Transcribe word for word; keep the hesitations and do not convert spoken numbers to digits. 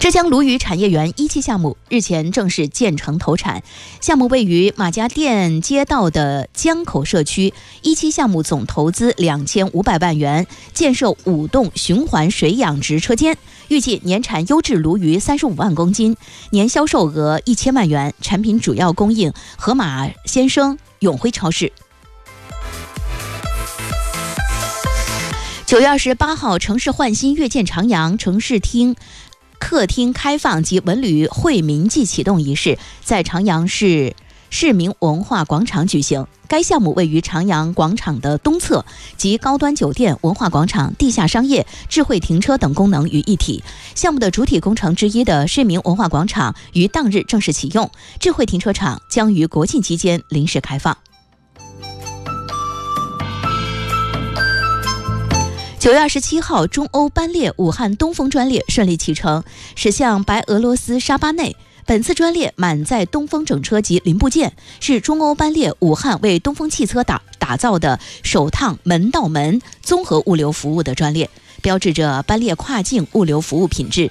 浙江鲈鱼产业园一期项目日前正式建成投产，项目位于马家店街道的江口社区。一期项目总投资两千五百万元，建设五栋循环水养殖车间，预计年产优质鲈鱼三十五万公斤，年销售额一千万元。产品主要供应盒马鲜生、永辉超市。九月二十八号，城市焕新跃建长阳城市厅客厅开放及文旅惠民季启动仪式在长阳市市民文化广场举行。该项目位于长阳广场的东侧，集高端酒店、文化广场、地下商业、智慧停车等功能于一体。项目的主体工程之一的市民文化广场于当日正式启用，智慧停车场将于国庆期间临时开放。九月二十七号，中欧班列武汉东风专列顺利启程，驶向白俄罗斯沙巴内。本次专列满载东风整车及零部件，是中欧班列武汉为东风汽车打打造的首趟门到门综合物流服务的专列，标志着班列跨境物流服务品质